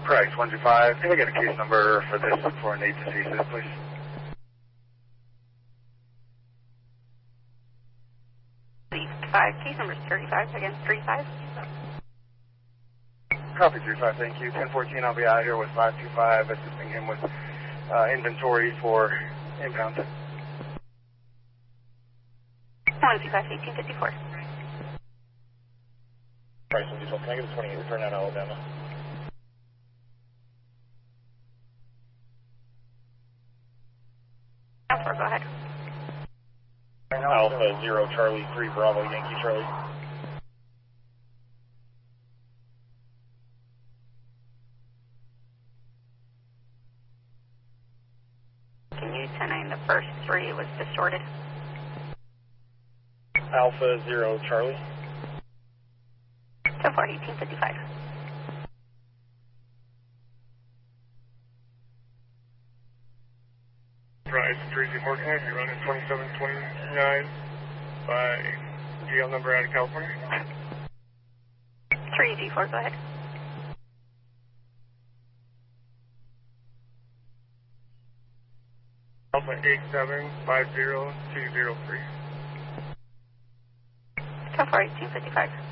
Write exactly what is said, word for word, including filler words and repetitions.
Correct, one two five. Can I get a case number for this for an agency, please? Five. Case number is thirty-five. Again, three five. Copy three five. Thank you. ten fourteen. I'll be out here with five two five, assisting him with uh, inventory for inbound. One two five eighteen fifty four. Bryson Diesel, can I get a twenty-eight return out of Alabama? Alpha, go ahead. Alpha Zero Charlie Three Bravo Yankee Charlie. Can you ten nine the first three was distorted? Alpha Zero Charlie. ten four eighteen fifty five. Rise Tracy Morgan, you're running twenty-seven twenty-nine by G L number out of California. three D four, go ahead. Alpha eight seven five zero two zero three. ten four eighteen fifty five.